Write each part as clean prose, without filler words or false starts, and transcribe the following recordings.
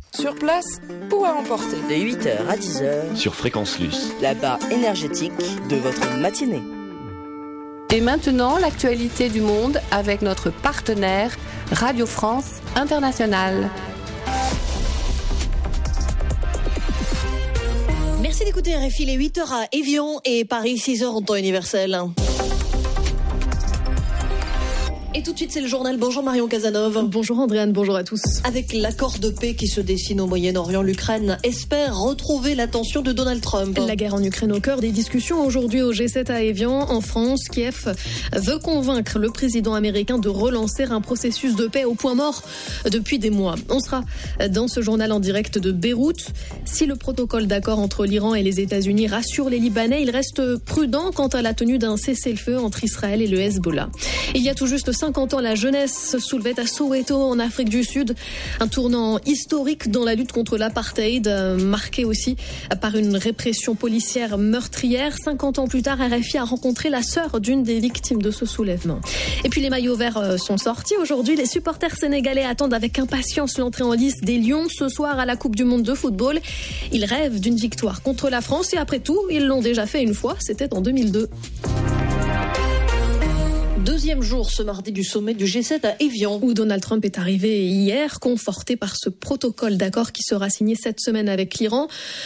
Sur place ou à emporter. De 8h à 10h. Sur Fréquence Luce. La barre énergétique de votre matinée. Et maintenant, l'actualité du monde avec notre partenaire Radio France Internationale. Merci d'écouter RFI, les 8h à Évian et Paris, 6h en temps universel. Et tout de suite, c'est le journal. Bonjour Marion Casanov. Bonjour Andréane, bonjour à tous. Avec l'accord de paix qui se dessine au Moyen-Orient, l'Ukraine espère retrouver l'attention de Donald Trump. La guerre en Ukraine au cœur des discussions aujourd'hui au G7 à Évian. En France, Kiev veut convaincre le président américain de relancer un processus de paix au point mort depuis des mois. On sera dans ce journal en direct de Beyrouth. Si le protocole d'accord entre l'Iran et les États-Unis rassure les Libanais, il reste prudent quant à la tenue d'un cessez-le-feu entre Israël et le Hezbollah. Il y a tout juste 50 ans, la jeunesse soulevait à Soweto, en Afrique du Sud, un tournant historique dans la lutte contre l'apartheid, marqué aussi par une répression policière meurtrière. 50 ans plus tard, RFI a rencontré la sœur d'une des victimes de ce soulèvement. Et puis les maillots verts sont sortis aujourd'hui. Les supporters sénégalais attendent avec impatience l'entrée en lice des Lions ce soir à la Coupe du Monde de football. Ils rêvent d'une victoire contre la France et après tout, ils l'ont déjà fait une fois, c'était en 2002. Deuxième jour ce mardi du sommet du G7 à Évian. Où Donald Trump est arrivé hier, conforté par ce protocole d'accord qui sera signé cette semaine avec l'Iran.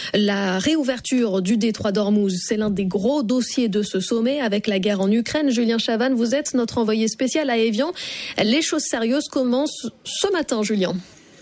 La réouverture du détroit d'Ormuz, c'est l'un des gros dossiers de ce sommet avec la guerre en Ukraine. Julien Chavannes, vous êtes notre envoyé spécial à Évian. Les choses sérieuses commencent ce matin, Julien.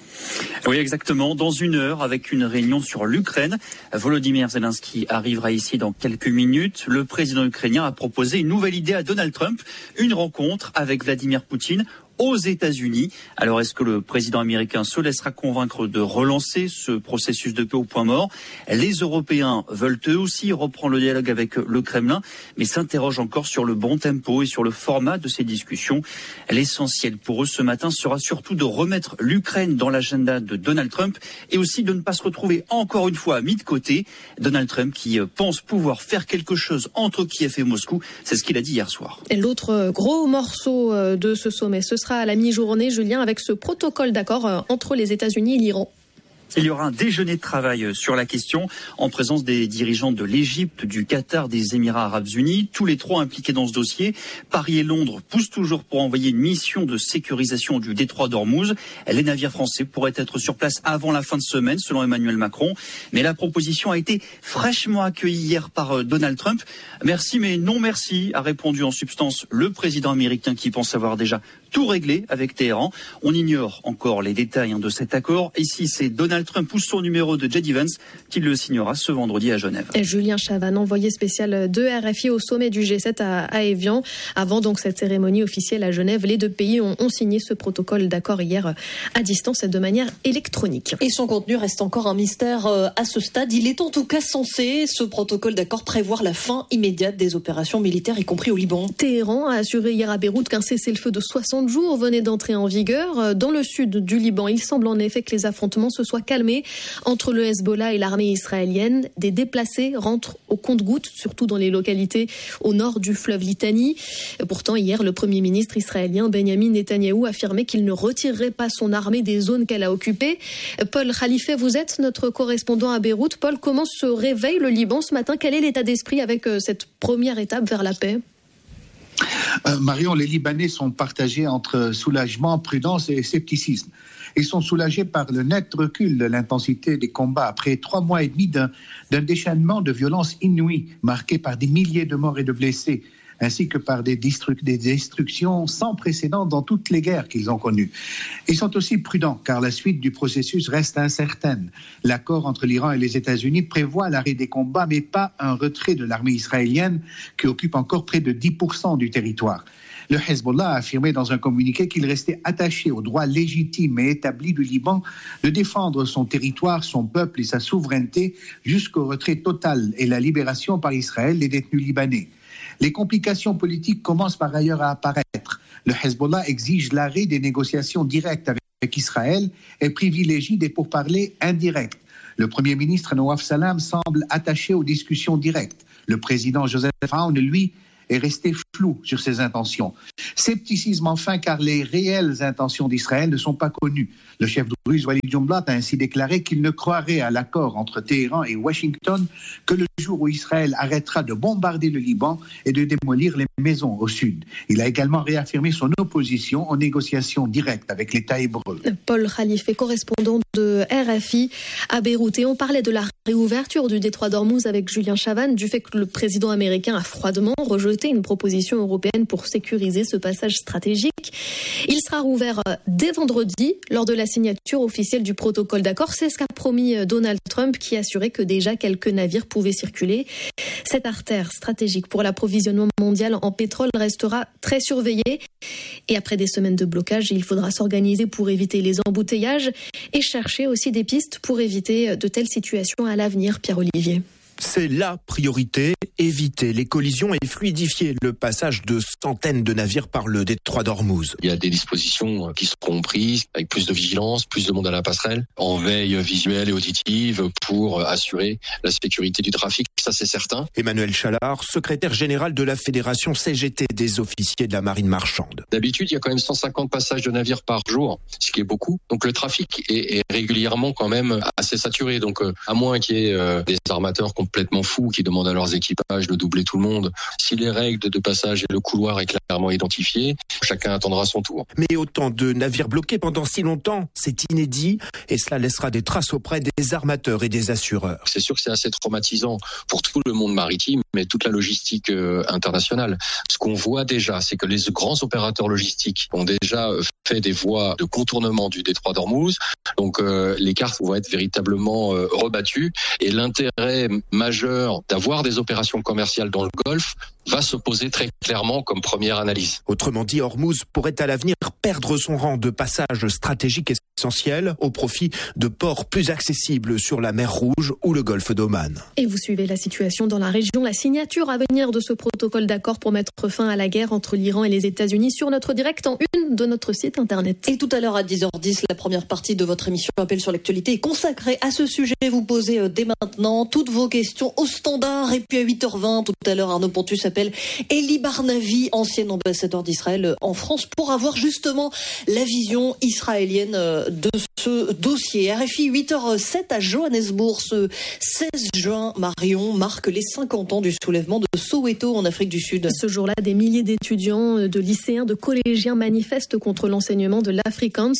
Oui, exactement. Dans une heure, avec une réunion sur l'Ukraine. Volodymyr Zelensky arrivera ici dans quelques minutes. Le président ukrainien a proposé une nouvelle idée à Donald Trump, une rencontre avec Vladimir Poutine aux États-Unis. Alors, est-ce que le président américain se laissera convaincre de relancer ce processus de paix au point mort ? Les Européens veulent eux aussi reprendre le dialogue avec le Kremlin, mais s'interrogent encore sur le bon tempo et sur le format de ces discussions. L'essentiel pour eux ce matin sera surtout de remettre l'Ukraine dans l'agenda de Donald Trump et aussi de ne pas se retrouver encore une fois mis de côté. Donald Trump qui pense pouvoir faire quelque chose entre Kiev et Moscou, c'est ce qu'il a dit hier soir. Et l'autre gros morceau de ce sommet, ce sera à la mi-journée, Julien, avec ce protocole d'accord entre les États-Unis et l'Iran. Il y aura un déjeuner de travail sur la question en présence des dirigeants de l'Égypte, du Qatar, des Émirats arabes unis, tous les trois impliqués dans ce dossier. Paris et Londres poussent toujours pour envoyer une mission de sécurisation du détroit d'Ormuz. Les navires français pourraient être sur place avant la fin de semaine, selon Emmanuel Macron. Mais la proposition a été fraîchement accueillie hier par Donald Trump. Merci, mais non merci, a répondu en substance le président américain qui pense avoir déjà tout réglé avec Téhéran. On ignore encore les détails de cet accord. Ici, c'est Donald Trump ou son numéro de J.D. Vance qui le signera ce vendredi à Genève. Et Julien Chavannes, envoyé spécial de RFI au sommet du G7 à Évian. Avant donc cette cérémonie officielle à Genève, les deux pays ont signé ce protocole d'accord hier à distance et de manière électronique. Et son contenu reste encore un mystère à ce stade. Il est en tout cas censé, ce protocole d'accord, prévoir la fin immédiate des opérations militaires, y compris au Liban. Téhéran a assuré hier à Beyrouth qu'un cessez-le-feu de 60 jours venait d'entrer en vigueur. Dans le sud du Liban, il semble en effet que les affrontements se soient calmés entre le Hezbollah et l'armée israélienne. Des déplacés rentrent au compte-gouttes, surtout dans les localités au nord du fleuve Litani. Pourtant, hier, le Premier ministre israélien Benjamin Netanyahou affirmait qu'il ne retirerait pas son armée des zones qu'elle a occupées. Paul Khalife, vous êtes notre correspondant à Beyrouth. Paul, comment se réveille le Liban ce matin ? Quel est l'état d'esprit avec cette première étape vers la paix ? Marion, les Libanais sont partagés entre soulagement, prudence et scepticisme. Ils sont soulagés par le net recul de l'intensité des combats après 3 mois et demi d'un déchaînement de violence inouïe, marqué par des milliers de morts et de blessés, ainsi que par des destructions sans précédent dans toutes les guerres qu'ils ont connues. Ils sont aussi prudents, car la suite du processus reste incertaine. L'accord entre l'Iran et les États-Unis prévoit l'arrêt des combats, mais pas un retrait de l'armée israélienne, qui occupe encore près de 10% du territoire. Le Hezbollah a affirmé dans un communiqué qu'il restait attaché au droit légitime et établi du Liban de défendre son territoire, son peuple et sa souveraineté jusqu'au retrait total et la libération par Israël des détenus libanais. Les complications politiques commencent par ailleurs à apparaître. Le Hezbollah exige l'arrêt des négociations directes avec Israël et privilégie des pourparlers indirects. Le Premier ministre Nawaf Salam semble attaché aux discussions directes. Le président Joseph Aoun, lui, est resté flou sur ses intentions. Scepticisme enfin, car les réelles intentions d'Israël ne sont pas connues. Le chef russe Walid Jumblat a ainsi déclaré qu'il ne croirait à l'accord entre Téhéran et Washington que le jour où Israël arrêtera de bombarder le Liban et de démolir les maisons au sud. Il a également réaffirmé son opposition aux négociations directes avec l'État hébreu. Paul Khalife est correspondant de RFI à Beyrouth. Et on parlait de la réouverture du détroit d'Ormuz avec Julien Chavannes, du fait que le président américain a froidement rejeté une proposition européenne pour sécuriser ce passage stratégique. Il sera rouvert dès vendredi lors de la signature officielle du protocole d'accord. C'est ce qu'a promis Donald Trump, qui assurait que déjà quelques navires pouvaient circuler. Cette artère stratégique pour l'approvisionnement mondial en pétrole restera très surveillée. Et après des semaines de blocage, il faudra s'organiser pour éviter les embouteillages et chercher aussi des pistes pour éviter de telles situations à l'avenir. Pierre-Olivier. C'est la priorité, éviter les collisions et fluidifier le passage de centaines de navires par le détroit d'Ormuz. Il y a des dispositions qui seront prises avec plus de vigilance, plus de monde à la passerelle, en veille visuelle et auditive pour assurer la sécurité du trafic, ça c'est certain. Emmanuel Chalard, secrétaire général de la Fédération CGT des officiers de la marine marchande. D'habitude, il y a quand même 150 passages de navires par jour, ce qui est beaucoup. Donc le trafic est régulièrement quand même assez saturé. Donc à moins qu'il y ait des armateurs complètement fous qui demandent à leurs équipages de doubler tout le monde. Si les règles de passage et le couloir est clairement identifié, chacun attendra son tour. Mais autant de navires bloqués pendant si longtemps, c'est inédit et cela laissera des traces auprès des armateurs et des assureurs. C'est sûr que c'est assez traumatisant pour tout le monde maritime, mais toute la logistique internationale. Ce qu'on voit déjà, c'est que les grands opérateurs logistiques ont déjà fait des voies de contournement du détroit d'Ormuz. Donc les cartes vont être véritablement rebattues et l'intérêt majeur d'avoir des opérations commerciales dans le Golfe va se poser très clairement comme première analyse. Autrement dit, Ormuz pourrait à l'avenir perdre son rang de passage stratégique essentiel au profit de ports plus accessibles sur la mer Rouge ou le golfe d'Oman. Et vous suivez la situation dans la région, la signature à venir de ce protocole d'accord pour mettre fin à la guerre entre l'Iran et les États-Unis sur notre direct en une de notre site internet. Et tout à l'heure à 10h10, la première partie de votre émission Appel sur l'actualité est consacrée à ce sujet. Vous posez dès maintenant toutes vos questions au standard. Et puis à 8h20, tout à l'heure, Arnaud Pontus appelle Elie Barnavi, ancien ambassadeur d'Israël en France, pour avoir justement la vision israélienne de ce dossier. RFI 8h07 à Johannesburg, ce 16 juin, Marion, marque les 50 ans du soulèvement de Soweto en Afrique du Sud. Ce jour-là, des milliers d'étudiants, de lycéens, de collégiens manifestent contre l'enseignement de l'Afrikaans,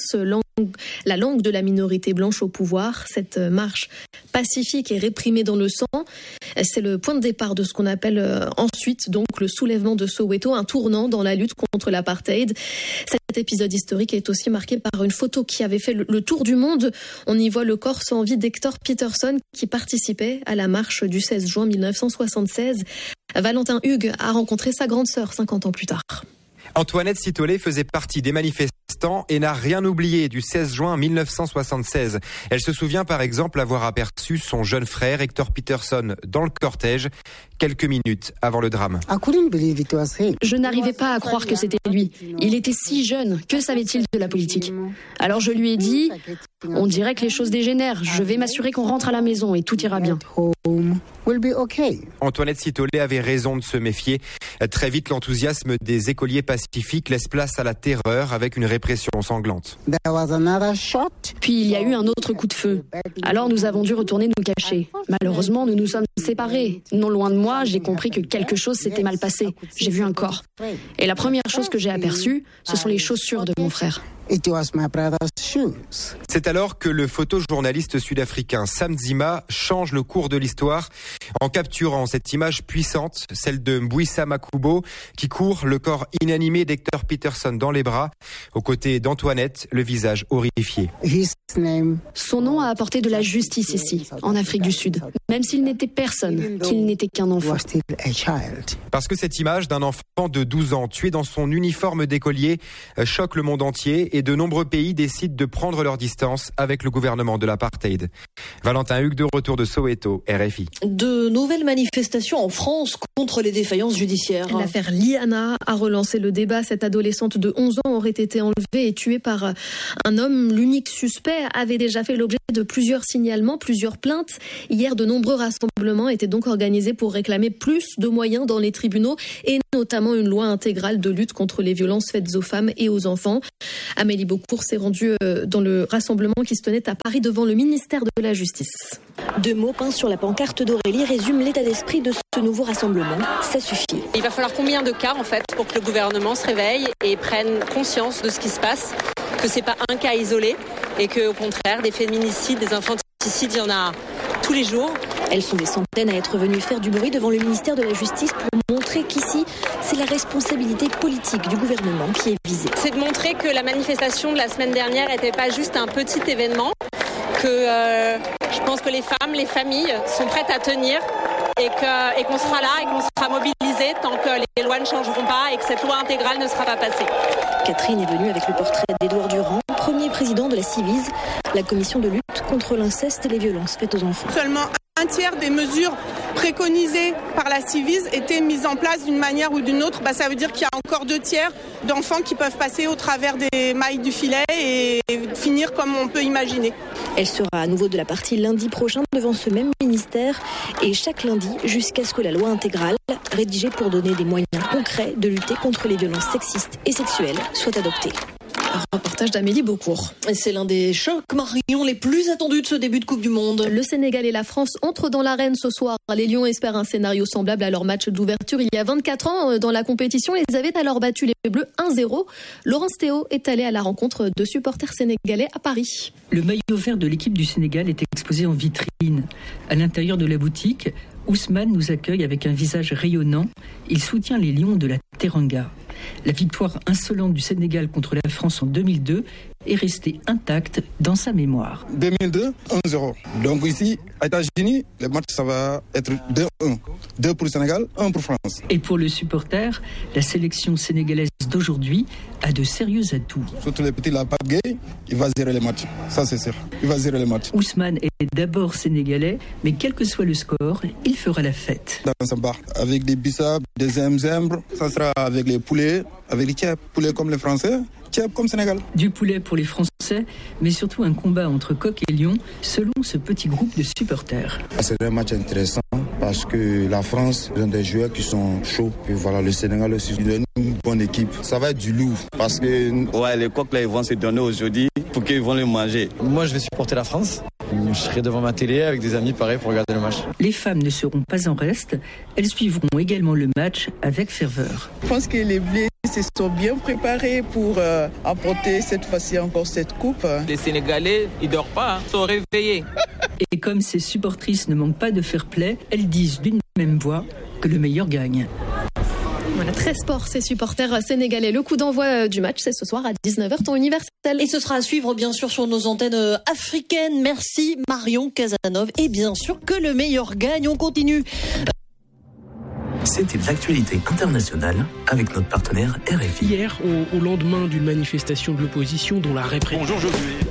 la langue de la minorité blanche au pouvoir. Cette marche pacifique est réprimée dans le sang. C'est le point de départ de ce qu'on appelle ensuite donc le soulèvement de Soweto, un tournant dans la lutte contre l'apartheid. Cet épisode historique est aussi marqué par une photo qui avait fait le tour du monde. On y voit le corps sans vie d'Hector Peterson qui participait à la marche du 16 juin 1976. Valentin Hugues a rencontré sa grande sœur 50 ans plus tard. Antoinette Sitolé faisait partie des manifestants et n'a rien oublié du 16 juin 1976. Elle se souvient par exemple avoir aperçu son jeune frère Hector Peterson dans le cortège quelques minutes avant le drame. Je n'arrivais pas à croire que c'était lui. Il était si jeune, que savait-il de la politique? Alors je lui ai dit, on dirait que les choses dégénèrent, je vais m'assurer qu'on rentre à la maison et tout ira bien. Antoinette Sitolé avait raison de se méfier. Très vite, l'enthousiasme des écoliers pacifiques laisse place à la terreur avec une répression sanglante. Puis il y a eu un autre coup de feu. Alors nous avons dû retourner nous cacher. Malheureusement, nous nous sommes séparés. Non loin de moi, j'ai compris que quelque chose s'était mal passé. J'ai vu un corps. Et la première chose que j'ai aperçue, ce sont les chaussures de mon frère. C'est alors que le photojournaliste sud-africain Sam Nzima change le cours de l'histoire en capturant cette image puissante, celle de Mbuyisa Makubo, qui court le corps inanimé d'Hector Peterson dans les bras, aux côtés d'Antoinette, le visage horrifié. Son nom a apporté de la justice ici, en Afrique du Sud, même s'il n'était personne, qu'il n'était qu'un enfant. Parce que cette image d'un enfant de 12 ans tué dans son uniforme d'écolier choque le monde entier et de nombreux pays décident de prendre leur distance avec le gouvernement de l'apartheid. Valentin Hugues, de retour de Soweto, RFI. De nouvelles manifestations en France contre les défaillances judiciaires. L'affaire Liana a relancé le débat. Cette adolescente de 11 ans aurait été enlevée et tuée par un homme. L'unique suspect avait déjà fait l'objet de plusieurs signalements, plusieurs plaintes. Hier, de nombreux rassemblements étaient donc organisés pour réclamer plus de moyens dans les tribunaux et notamment une loi intégrale de lutte contre les violences faites aux femmes et aux enfants. Amélie Beaucourt s'est rendue dans le rassemblement qui se tenait à Paris devant le ministère de la Justice. 2 mots peints sur la pancarte d'Aurélie résument l'état d'esprit de ce nouveau rassemblement. Ça suffit. Il va falloir combien de cas en fait pour que le gouvernement se réveille et prenne conscience de ce qui se passe, que c'est pas un cas isolé et que au contraire des féminicides, des infanticides, il y en a tous les jours. Elles sont des centaines à être venues faire du bruit devant le ministère de la Justice pour montrer qu'ici, c'est la responsabilité politique du gouvernement qui est visée. C'est de montrer que la manifestation de la semaine dernière n'était pas juste un petit événement, que je pense que les femmes, les familles sont prêtes à tenir et qu'on sera là et qu'on sera mobilisés tant que les lois ne changeront pas et que cette loi intégrale ne sera pas passée. Catherine est venue avec le portrait d'Édouard Durand, premier président de la Ciivise, la commission de lutte contre l'inceste et les violences faites aux enfants. Seulement un tiers des mesures préconisées par la Ciivise étaient mises en place d'une manière ou d'une autre. Ça veut dire qu'il y a encore 2 tiers d'enfants qui peuvent passer au travers des mailles du filet et finir comme on peut imaginer. Elle sera à nouveau de la partie lundi prochain devant ce même ministère et chaque lundi jusqu'à ce que la loi intégrale, rédigée pour donner des moyens concrets de lutter contre les violences sexistes et sexuelles, soit adoptée. Un reportage d'Amélie Beaucourt. C'est l'un des chocs, Marion, les plus attendus de ce début de Coupe du Monde. Le Sénégal et la France entrent dans l'arène ce soir. Les Lions espèrent un scénario semblable à leur match d'ouverture il y a 24 ans dans la compétition. Ils avaient alors battu les Bleus 1-0. Laurence Théo est allée à la rencontre de supporters sénégalais à Paris. Le maillot vert de l'équipe du Sénégal est exposé en vitrine. À l'intérieur de la boutique, Ousmane nous accueille avec un visage rayonnant. Il soutient les Lions de la Teranga. La victoire insolente du Sénégal contre la France en 2002 est restée intacte dans sa mémoire. 2002, 1-0. Donc ici, à États-Unis, le match ça va être 2-1. 2 pour le Sénégal, 1 pour France. Et pour le supporter, la sélection sénégalaise d'aujourd'hui a de sérieux atouts. Surtout le petit Pape Gueye, il va gérer les matchs. Ça c'est sûr. Il va gérer les matchs. Ousmane est d'abord sénégalais, mais quel que soit le score, il fera la fête. Dans sa bar, avec des bissap, des zembres, ça sera avec les poulets, avec les tchèps, poulets comme les Français. Comme Sénégal. Du poulet pour les Français, mais surtout un combat entre coq et lion, selon ce petit groupe de supporters. C'est un match intéressant parce que la France, ils ont des joueurs qui sont chauds. Et voilà, le Sénégal aussi, ils ont une bonne équipe. Ça va être du lourd parce que les coqs là, ils vont se donner aujourd'hui pour qu'ils vont les manger. Moi, je vais supporter la France. Je serai devant ma télé avec des amis pareil pour regarder le match. Les femmes ne seront pas en reste. Elles suivront également le match avec ferveur. Je pense que les Bleus se sont bien préparés pour emporter cette fois-ci encore cette coupe. Les Sénégalais, ils dorment pas, ils sont réveillés. Et comme ces supportrices ne manquent pas de fair play, elles disent d'une même voix que le meilleur gagne. Voilà, très sport, ces supporters sénégalais. Le coup d'envoi du match, c'est ce soir à 19h, temps universel. Et ce sera à suivre, bien sûr, sur nos antennes africaines. Merci, Marion Casanov. Et bien sûr, que le meilleur gagne. On continue. C'était l'actualité internationale avec notre partenaire RFI. Hier, au lendemain d'une manifestation de l'opposition dont la répression... Bonjour Josué.